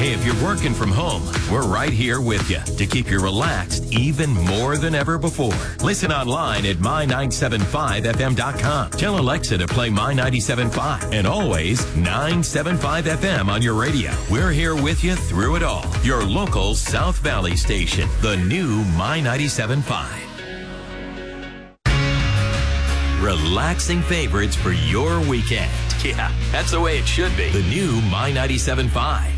Hey, if you're working from home, we're right here with you to keep you relaxed even more than ever before. Listen online at my975fm.com. Tell Alexa to play My 97.5 and always 975 FM on your radio. We're here with you through it all. Your local South Valley station, the new My 97.5. Relaxing favorites for your weekend. Yeah, that's the way it should be. The new My 97.5.